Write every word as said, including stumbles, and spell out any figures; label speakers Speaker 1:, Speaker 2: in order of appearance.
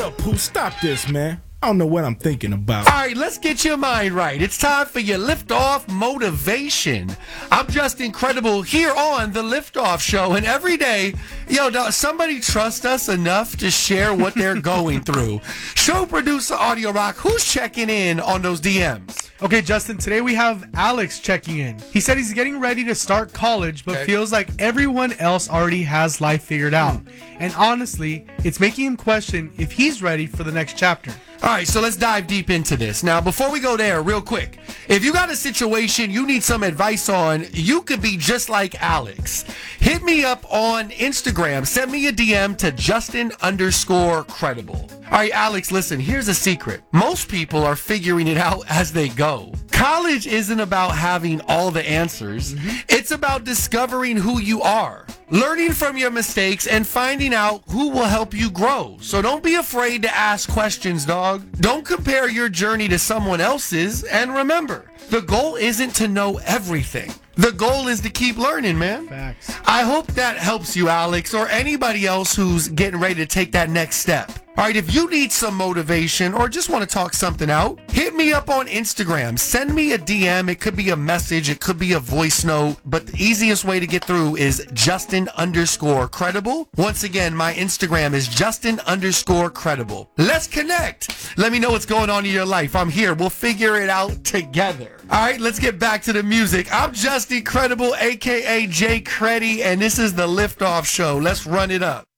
Speaker 1: up, Pooh? Stop this, man. I don't know what I'm thinking about.
Speaker 2: All right, let's get your mind right. It's time for your Liftoff motivation. I'm just incredible here on the Liftoff Show, and every day, yo, dog, somebody trust us enough to share what they're going through. Show producer Audio Rock, who's checking in on those D Ms?
Speaker 3: Okay, Justin, today we have Alex checking in. He said he's getting ready to start college, but
Speaker 2: Okay.
Speaker 3: feels like everyone else already has life figured out. And honestly, it's making him question if he's ready for the next chapter.
Speaker 2: All right, so let's dive deep into this. Now, before we go there, real quick, if you got a situation you need some advice on, you could be just like Alex. Hit me up on Instagram. Send me a D M to Justin underscore credible. All right, Alex, listen, here's a secret. Most people are figuring it out as they go. College isn't about having all the answers. Mm-hmm. It's about discovering who you are, learning from your mistakes, and finding out who will help you grow. So don't be afraid to ask questions, dog. Don't compare your journey to someone else's. And remember, the goal isn't to know everything. The goal is to keep learning, man.
Speaker 3: Facts.
Speaker 2: I hope that helps you, Alex, or anybody else who's getting ready to take that next step. All right, if you need some motivation or just want to talk something out, hit me up on Instagram. Send me a D M. It could be a message. It could be a voice note. But the easiest way to get through is Justin underscore credible. Once again, my Instagram is Justin underscore credible. Let's connect. Let me know what's going on in your life. I'm here. We'll figure it out together. All right, let's get back to the music. I'm Justin Credible, a k a. Jay Creddy, and this is the Liftoff Show. Let's run it up.